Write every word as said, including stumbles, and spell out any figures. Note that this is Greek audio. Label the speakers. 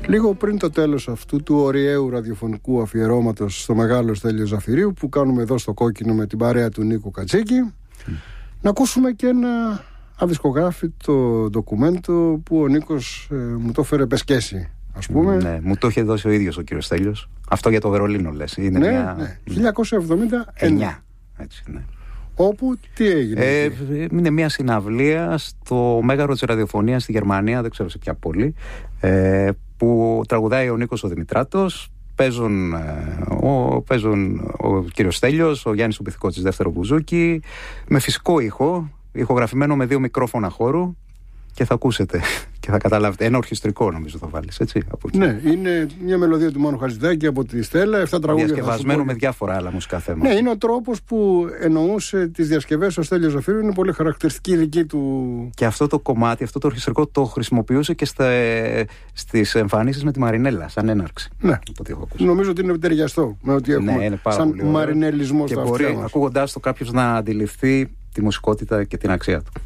Speaker 1: Λίγο πριν το τέλος αυτού του ωριαίου ραδιοφωνικού αφιερώματος στο μεγάλο Στέλιο Ζαφυρίου που κάνουμε εδώ στο Κόκκινο με την παρέα του Νίκου Κατσίκη, mm. να ακούσουμε και ένα αδισκογράφητο ντοκουμέντο που ο Νίκος ε, μου το έφερε πεσκέση, ας πούμε.
Speaker 2: Ναι, μου το είχε δώσει ο ίδιος ο κύριος Στέλιος. Αυτό για το Βερολίνο λες. Είναι
Speaker 1: ναι,
Speaker 2: μια...
Speaker 1: ναι, χίλια εννιακόσια εβδομήντα εννιά.
Speaker 2: Έτσι, ναι.
Speaker 1: Όπου τι έγινε?
Speaker 2: Ε, είναι μια συναυλία στο Μέγαρο της Ραδιοφωνίας στη Γερμανία, δεν ξέρω σε ποια πόλη, ε, που τραγουδάει ο Νίκος ο Δημητράτος. Παίζουν, ο, παίζουν ο κύριος Στέλιος, ο Γιάννης ο Πυθικότσης δεύτερο μπουζούκι, με φυσικό ήχο, ηχογραφημένο με δύο μικρόφωνα χώρου. Και θα ακούσετε και θα καταλάβετε. Ένα ορχιστρικό νομίζω θα βάλεις, έτσι. Από
Speaker 1: ναι, είναι μια μελωδία του Μάνου Χατζηδάκη από τη Στέλλα. Εφτά τραγούδια.
Speaker 2: Διασκευασμένο με διάφορα άλλα μουσικά θέματα.
Speaker 1: Ναι, είναι ο τρόπος που εννοούσε τις διασκευές ο Στέλιος Ζαφύριου. Είναι πολύ χαρακτηριστική δική του.
Speaker 2: Και αυτό το κομμάτι, αυτό το ορχιστρικό το χρησιμοποιούσε και στα, στις εμφανίσεις με τη Μαρινέλα, σαν έναρξη.
Speaker 1: Ναι. Νομίζω ότι είναι ταιριαστό με ό,τι έχουμε.
Speaker 2: Ναι, είναι πάρα
Speaker 1: σαν
Speaker 2: πολύ ωραίο.
Speaker 1: μαρινελισμό
Speaker 2: και
Speaker 1: στα
Speaker 2: μπορεί,
Speaker 1: αυτιά μας.
Speaker 2: Ακούγοντάς το κάποιος να αντιληφθεί τη μουσικότητα και την αξία του.